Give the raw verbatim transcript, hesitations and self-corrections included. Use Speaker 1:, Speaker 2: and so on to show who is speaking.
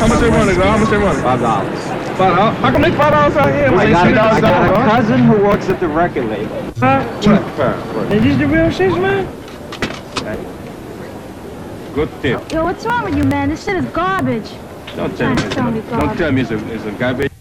Speaker 1: How much they want to go? How much they want?
Speaker 2: Five dollars.
Speaker 1: Five dollars? How come they five dollars out here?
Speaker 2: I got, a, I got a
Speaker 1: dollars?
Speaker 2: cousin who works at the record label.
Speaker 1: Huh?
Speaker 2: Cheap pound.
Speaker 1: Is this the real shit, man? Good tip.
Speaker 3: Yo, what's wrong with you, man? This shit is garbage.
Speaker 1: Don't tell me.
Speaker 3: Tell me
Speaker 1: Don't tell me it's a, it's a garbage.